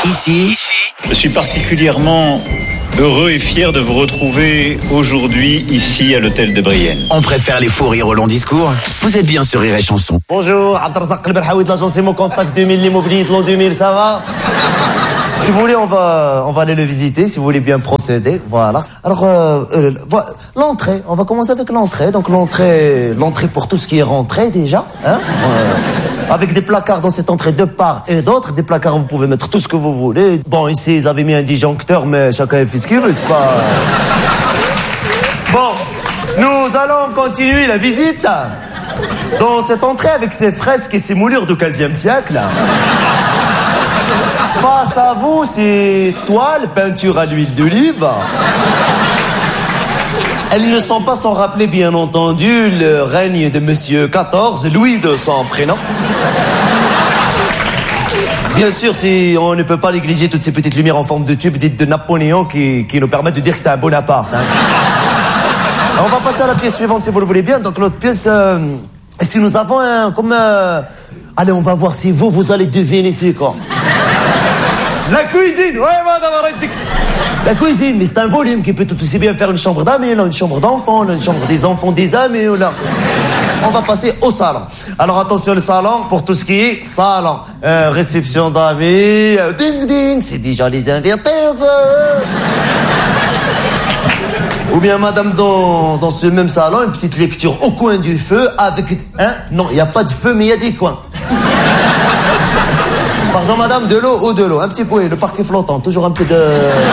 Ici, je suis particulièrement heureux et fier de vous retrouver aujourd'hui ici à l'hôtel de Brienne. On préfère les faux rires au long discours. Vous êtes bien sur Rire et Chanson. Bonjour, Abdelrazak Elberhaoui de l'agence Imo Contact 2000, l'immobilier de l'an 2000, ça va? Si vous voulez, on va aller le visiter, si vous voulez bien procéder, voilà. Alors, l'entrée, on va commencer avec l'entrée. Donc l'entrée pour tout ce qui est rentrée déjà, hein, avec des placards dans cette entrée de part et d'autre. Des placards, vous pouvez mettre tout ce que vous voulez. Bon, ici, ils avaient mis un disjoncteur, mais chacun fait ce qu'il veut, c'est pas... Bon, nous allons continuer la visite dans cette entrée avec ses fresques et ses moulures du XVe siècle. Face à vous, c'est toiles, peinture à l'huile d'olive. Elles ne sont pas sans rappeler, bien entendu, le règne de Monsieur XIV, Louis de son prénom. Bien sûr, on ne peut pas négliger toutes ces petites lumières en forme de tube dites de Napoléon qui nous permettent de dire que c'était un Bonaparte. Hein. On va passer à la pièce suivante, si vous le voulez bien. Donc l'autre pièce, si nous avons allez, on va voir si vous allez deviner c'est quoi. La cuisine, ouais, madame, arrêtez. La cuisine, mais c'est un volume qui peut tout aussi bien faire une chambre d'amis, une chambre d'enfants, une chambre des enfants des amis. On va passer au salon. Alors attention, le salon, pour tout ce qui est salon. Réception d'amis, ding ding, c'est déjà les invités. Ou bien, madame, dans ce même salon, une petite lecture au coin du feu avec... Hein? Non, il n'y a pas de feu, mais il y a des coins. Pardon, madame, de l'eau ou de l'eau? Un petit peu, le parquet flottant, toujours un peu de...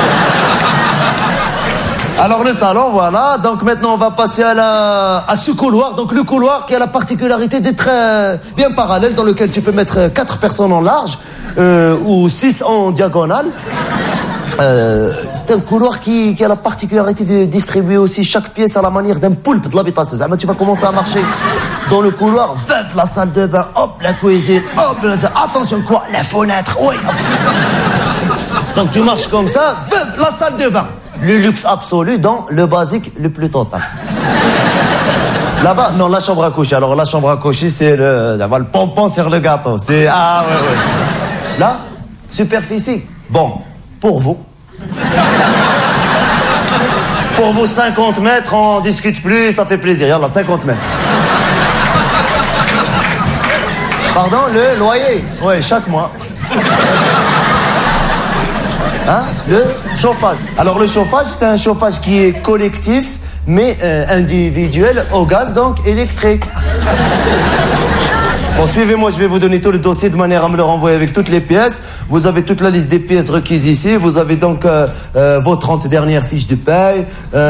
Alors, le salon, voilà. Donc, maintenant, on va passer à ce couloir. Donc, le couloir qui a la particularité d'être bien parallèle, dans lequel tu peux mettre 4 personnes en large ou 6 en diagonale. C'est un couloir qui a la particularité de distribuer aussi chaque pièce à la manière d'un poulpe de l'habitation. Tu vas commencer à marcher dans le couloir, la salle de bain, hop, la cuisine, hop, attention quoi, la fenêtre, oui. Donc tu marches comme ça, la salle de bain. Le luxe absolu dans le basique le plus total. Là-bas, non, la chambre à coucher. Alors la chambre à coucher, c'est le pompon sur le gâteau. C'est, ah ouais. Là, superficie. Bon, pour vous. Pour vous, 50 mètres, on discute plus, ça fait plaisir. Yallah, 50 mètres. Pardon, le loyer? Oui, chaque mois. Hein? Le chauffage. Alors, le chauffage, c'est un chauffage qui est collectif, mais individuel, au gaz, donc électrique. Bon, suivez-moi, je vais vous donner tout le dossier de manière à me le renvoyer avec toutes les pièces. Vous avez toute la liste des pièces requises ici. Vous avez donc vos 30 dernières fiches de paye.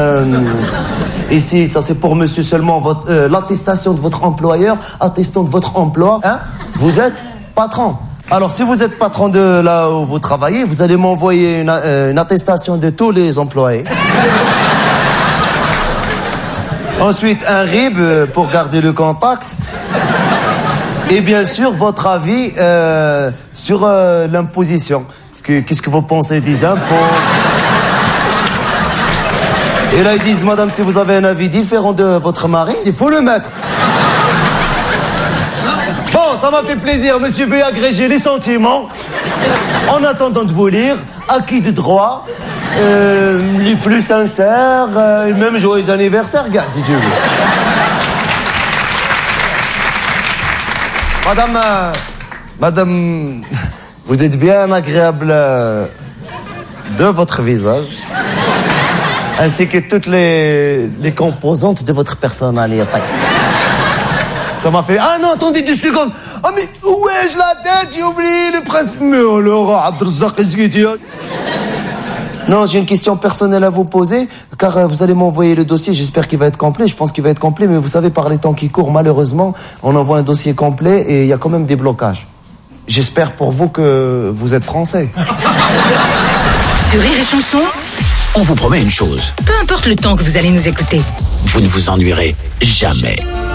Ici, ça c'est pour monsieur seulement, l'attestation de votre employeur, attestant de votre emploi. Hein? Vous êtes patron. Alors, si vous êtes patron de là où vous travaillez, vous allez m'envoyer une attestation de tous les employés. Ensuite, un RIB pour garder le contact. Et bien sûr, votre avis sur l'imposition. Qu'est-ce que vous pensez des impôts? Et là, ils disent, madame, si vous avez un avis différent de votre mari, il faut le mettre. Bon, ça m'a fait plaisir, monsieur veut agréger les sentiments. En attendant de vous lire, acquis de droit, les plus sincères, et même joyeux anniversaire, gars, si tu veux. Madame, vous êtes bien agréable de votre visage, ainsi que toutes les composantes de votre personnalité. Ça m'a fait... Ah non, attendez 2 secondes. Ah mais où ai-je la tête? J'ai oublié le principe. Mais alors, Abdelrazak, qu'est-ce que tu as? Non, j'ai une question personnelle à vous poser, car vous allez m'envoyer le dossier, j'espère qu'il va être complet, je pense qu'il va être complet, mais vous savez, par les temps qui courent, malheureusement, on envoie un dossier complet et il y a quand même des blocages. J'espère pour vous que vous êtes français. Sur Rire et Chanson, On vous promet une chose. peu importe le temps que vous allez nous écouter. Vous ne vous ennuierez jamais.